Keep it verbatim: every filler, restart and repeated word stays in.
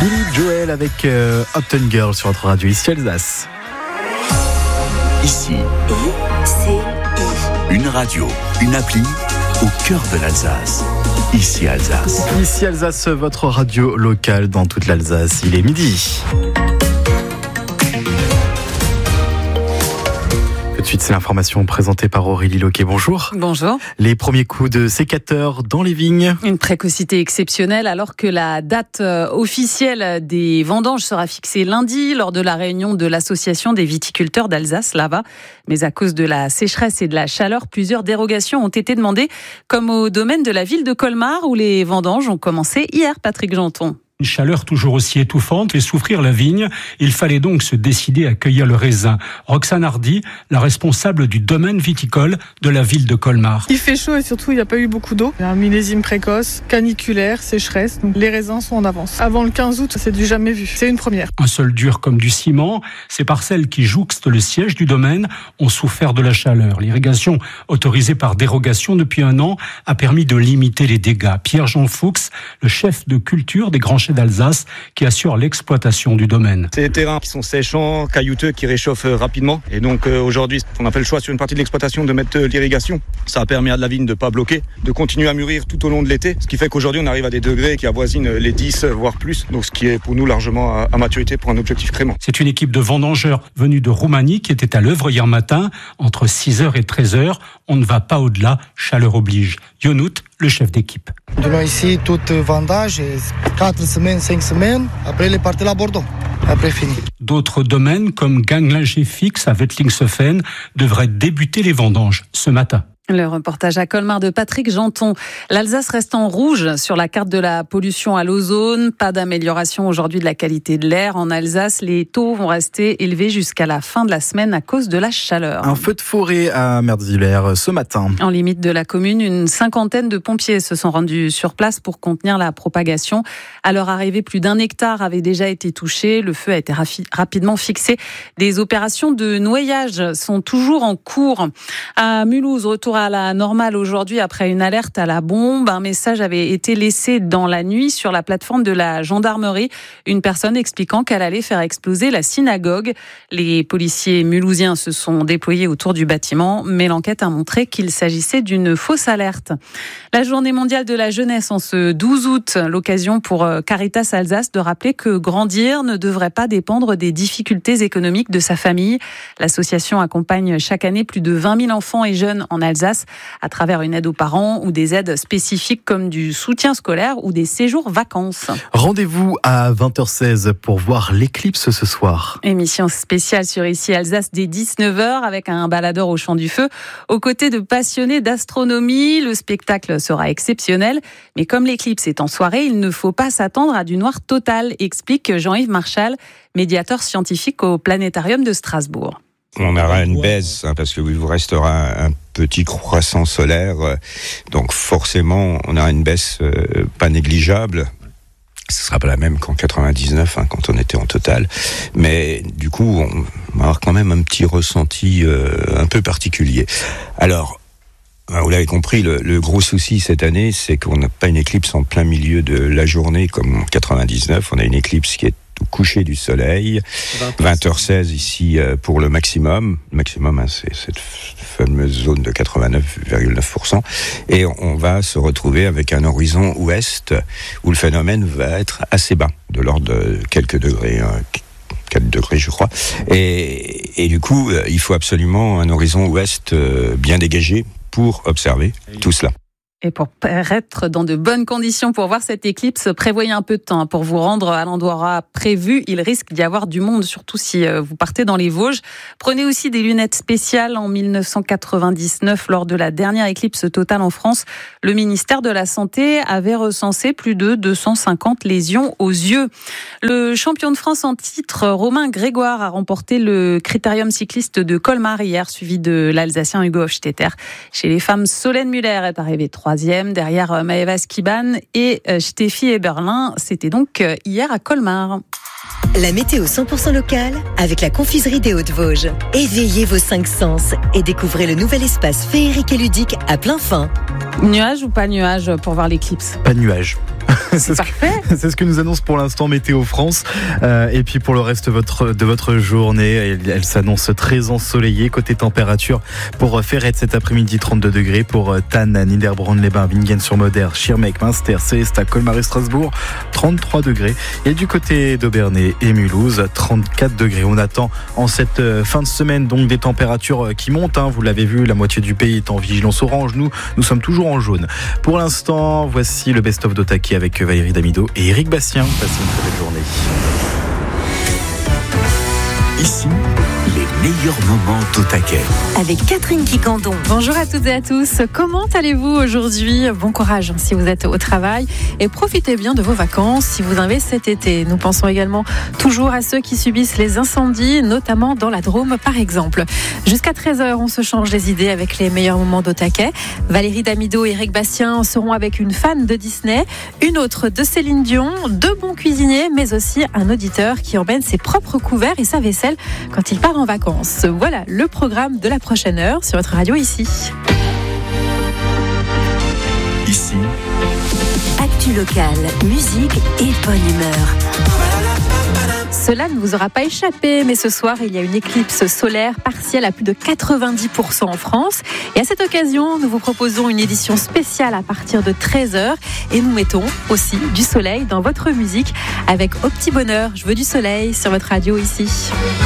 Billy Joel avec euh, Upton Girl sur notre radio ici Alsace. Ici, I C I. une radio, une appli au cœur de l'Alsace. Ici Alsace. Ici Alsace, votre radio locale dans toute l'Alsace. Il est midi. Tout de suite, c'est l'information présentée par Aurélie Loquet. Bonjour. Bonjour. Les premiers coups de sécateur dans les vignes. Une précocité exceptionnelle alors que la date officielle des vendanges sera fixée lundi lors de la réunion de l'association des viticulteurs d'Alsace, l'A V A. Mais à cause de la sécheresse et de la chaleur, plusieurs dérogations ont été demandées, comme au domaine de la ville de Colmar où les vendanges ont commencé hier, Patrick Janton. Une chaleur toujours aussi étouffante et souffrir la vigne, il fallait donc se décider à cueillir le raisin. Roxane Hardy, la responsable du domaine viticole de la ville de Colmar. Il fait chaud et surtout il n'y a pas eu beaucoup d'eau. Il y a un millésime précoce, caniculaire, sécheresse, donc les raisins sont en avance. Avant le quinze août, c'est du jamais vu, c'est une première. Un sol dur comme du ciment, ces parcelles qui jouxtent le siège du domaine ont souffert de la chaleur. L'irrigation autorisée par dérogation depuis un an a permis de limiter les dégâts. Pierre-Jean Fuchs, le chef de culture des Grands Chais d'Alsace, qui assure l'exploitation du domaine. C'est des terrains qui sont séchants, caillouteux, qui réchauffent rapidement. Et donc euh, aujourd'hui, on a fait le choix sur une partie de l'exploitation de mettre l'irrigation. Ça a permis à de la vigne de ne pas bloquer, de continuer à mûrir tout au long de l'été. Ce qui fait qu'aujourd'hui, on arrive à des degrés qui avoisinent les dix, voire plus. Donc ce qui est pour nous largement à, à maturité pour un objectif crément. C'est une équipe de vendangeurs venus de Roumanie qui était à l'œuvre hier matin. Entre six heures et treize heures, on ne va pas au-delà, chaleur oblige. Yonout, le chef d'équipe. De nous ici, tout vendage, quatre semaines, cinq semaines, après les parties à Bordeaux. Après fini. D'autres domaines comme Ganglinger-Fix à Wettlingshofen devraient débuter les vendanges ce matin. Le reportage à Colmar de Patrick Janton. L'Alsace reste en rouge sur la carte de la pollution à l'ozone. Pas d'amélioration aujourd'hui de la qualité de l'air. En Alsace, les taux vont rester élevés jusqu'à la fin de la semaine à cause de la chaleur. Un feu de forêt à Mertzwiller ce matin. En limite de la commune, une cinquantaine de pompiers se sont rendus sur place pour contenir la propagation. À leur arrivée, plus d'un hectare avait déjà été touché. Le feu a été rafi- rapidement fixé. Des opérations de noyage sont toujours en cours. À Mulhouse, retour à la normale aujourd'hui après une alerte à la bombe. Un message avait été laissé dans la nuit sur la plateforme de la gendarmerie. Une personne expliquant qu'elle allait faire exploser la synagogue. Les policiers mulhousiens se sont déployés autour du bâtiment, mais l'enquête a montré qu'il s'agissait d'une fausse alerte. La journée mondiale de la jeunesse en ce douze août, l'occasion pour Caritas Alsace de rappeler que grandir ne devrait pas dépendre des difficultés économiques de sa famille. L'association accompagne chaque année plus de vingt mille enfants et jeunes en Alsace à travers une aide aux parents ou des aides spécifiques comme du soutien scolaire ou des séjours vacances. Rendez-vous à vingt heures seize pour voir l'éclipse ce soir. Émission spéciale sur Ici Alsace dès dix-neuf heures avec un baladeur au champ du feu. Aux côtés de passionnés d'astronomie, le spectacle sera exceptionnel. Mais comme l'éclipse est en soirée, il ne faut pas s'attendre à du noir total, explique Jean-Yves Marchal, médiateur scientifique au Planétarium de Strasbourg. On aura une baisse, hein, parce qu'il vous restera un petit croissant solaire, donc forcément on aura une baisse euh, pas négligeable. Ce sera pas la même qu'en quatre-vingt-dix-neuf, hein, quand on était en total, mais du coup on va avoir quand même un petit ressenti euh, un peu particulier. Alors, vous l'avez compris, le, le gros souci cette année, c'est qu'on n'a pas une éclipse en plein milieu de la journée comme en quatre-vingt-dix-neuf, on a une éclipse qui est au coucher du soleil, vingt heures seize ici euh, pour le maximum. Le maximum, hein, c'est cette fameuse zone de quatre-vingt-neuf virgule neuf pour cent. Et on va se retrouver avec un horizon ouest où le phénomène va être assez bas, de l'ordre de quelques degrés, hein, quatre degrés je crois. Et, et du coup, euh, il faut absolument un horizon ouest euh, bien dégagé pour observer tout cela. Et pour être dans de bonnes conditions pour voir cette éclipse, prévoyez un peu de temps pour vous rendre à l'endroit prévu. Il risque d'y avoir du monde, surtout si vous partez dans les Vosges. Prenez aussi des lunettes spéciales. En dix-neuf cent quatre-vingt-dix-neuf, lors de la dernière éclipse totale en France, le ministère de la Santé avait recensé plus de deux cent cinquante lésions aux yeux. Le champion de France en titre, Romain Grégoire, a remporté le critérium cycliste de Colmar hier, suivi de l'Alsacien Hugo Hofstetter. Chez les femmes, Solène Muller est arrivée troisième. Derrière Maëva Skiban et Steffi Eberlin. C'était donc hier à Colmar. La météo cent pour cent locale avec la confiserie des Hauts-de-Vosges. Éveillez vos cinq sens et découvrez le nouvel espace féerique et ludique à plein fin. Nuage ou pas nuage pour voir l'éclipse ? Pas de nuage. c'est, C'est parfait. ce que, c'est ce que nous annonce pour l'instant Météo France. Euh, et puis pour le reste de votre, de votre journée, elle, elle s'annonce très ensoleillée. Côté température, pour Ferret cet après-midi, trente-deux degrés. Pour Thann, Niederbronn-les-Bains, Bingen-sur-Moder, Schirmeck, Münster, Sélestat, Colmar et Strasbourg, trente-trois degrés. Et du côté d'Aubernay et Mulhouse, trente-quatre degrés. On attend en cette fin de semaine donc des températures qui montent. Hein. Vous l'avez vu, la moitié du pays est en vigilance orange. Nous, nous sommes toujours en jaune. Pour l'instant, voici le best-of d'Otake avec Valérie Damido et Éric Bastien. Passez une très belle journée. Ici, les meilleurs moments d'Otake. Avec Catherine Quicandon. Bonjour à toutes et à tous. Comment allez-vous aujourd'hui ? Bon courage si vous êtes au travail et profitez bien de vos vacances si vous en avez cet été. Nous pensons également toujours à ceux qui subissent les incendies, notamment dans la Drôme par exemple. Jusqu'à treize heures, on se change les idées avec les meilleurs moments d'Otake. Valérie Damido et Éric Bastien seront avec une fan de Disney, une autre de Céline Dion, deux bons cuisiniers, mais aussi un auditeur qui emmène ses propres couverts et sa vaisselle quand il part en vacances. Voilà le programme de la prochaine heure sur votre radio ici. Ici, Actu locale, musique et bonne humeur. Cela ne vous aura pas échappé, mais ce soir, il y a une éclipse solaire partielle à plus de quatre-vingt-dix pour cent en France. Et à cette occasion, nous vous proposons une édition spéciale à partir de treize heures. Et nous mettons aussi du soleil dans votre musique avec Au Petit Bonheur. Je veux du soleil sur votre radio ici.